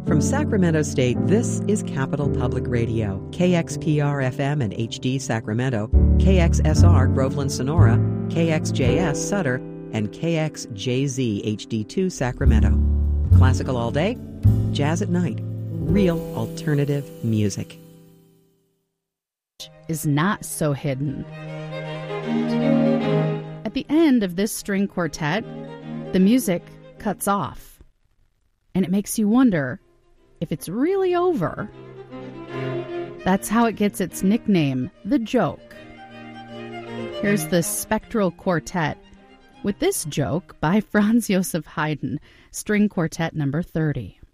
From Sacramento State, this is Capital Public Radio, KXPR-FM and HD Sacramento, KXSR Groveland Sonora, KXJS Sutter, and KXJZ HD2 Sacramento. Classical all day, jazz at night, real alternative music. Is not so hidden. At the end of this string quartet, the music cuts off, and it makes you wonder if it's really over. That's how it gets its nickname, The Joke. Here's the Spectral Quartet with this joke by Franz Joseph Haydn, String Quartet number 30.